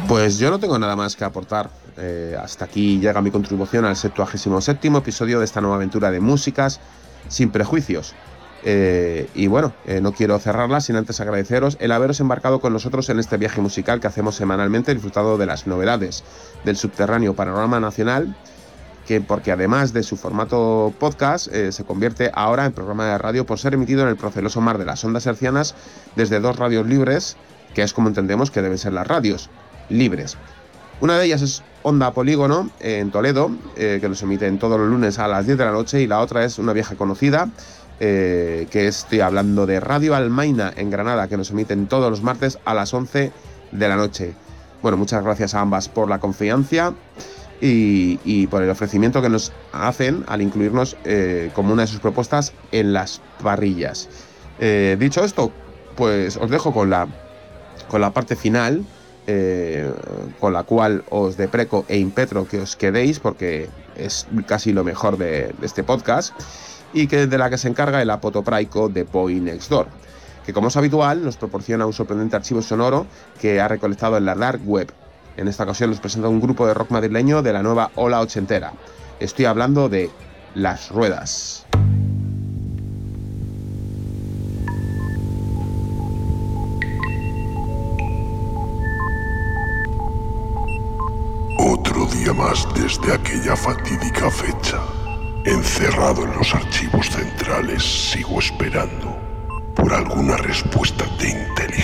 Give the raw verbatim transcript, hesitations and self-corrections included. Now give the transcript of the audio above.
Pues yo no tengo nada más que aportar. Eh, hasta aquí llega mi contribución al septuagésimo séptimo episodio de esta nueva aventura de músicas sin prejuicios. Eh, y bueno, eh, no quiero cerrarla sin antes agradeceros el haberos embarcado con nosotros en este viaje musical que hacemos semanalmente, disfrutando de las novedades del subterráneo panorama nacional, que porque además de su formato podcast, eh, se convierte ahora en programa de radio por ser emitido en el proceloso mar de las ondas hercianas desde dos radios libres, que es como entendemos que deben ser las radios, libres. Una de ellas es Onda Polígono, eh, en Toledo, eh, que nos emiten todos los lunes a las diez de la noche, y la otra es una vieja conocida, eh, que estoy hablando de Radio Almaina en Granada, que nos emiten todos los martes a las once de la noche. Bueno, muchas gracias a ambas por la confianza y, y por el ofrecimiento que nos hacen al incluirnos eh, como una de sus propuestas en las parrillas. Eh, dicho esto, pues os dejo con la, con la parte final, eh, con la cual os depreco e impetro que os quedéis, porque es casi lo mejor de, de este podcast, y que de la que se encarga el apotopraico de Boy Next Door, que como es habitual nos proporciona un sorprendente archivo sonoro que ha recolectado en la dark web. En esta ocasión nos presenta un grupo de rock madrileño de la nueva ola ochentera. Estoy hablando de Las Ruedas. Otro día más desde aquella fatídica fecha. Encerrado en los archivos centrales, sigo esperando por alguna respuesta de inteligencia.